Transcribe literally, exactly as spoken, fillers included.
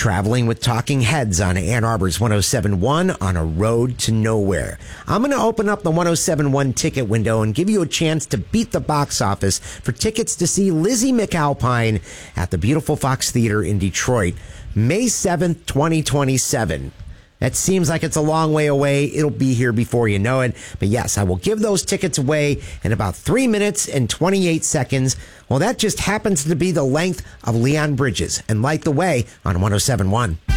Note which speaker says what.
Speaker 1: traveling with Talking Heads on Ann Arbor's one oh seven point one on a road to nowhere. I'm going to open up the one oh seven point one ticket window and give you a chance to beat the box office for tickets to see Lizzie McAlpine at the beautiful Fox Theater in Detroit, May seventh, twenty twenty-seven. That seems like it's a long way away. It'll be here before you know it. But yes, I will give those tickets away in about three minutes and twenty-eight seconds. Well, that just happens to be the length of Leon Bridges and Light the Way on one oh seven point one.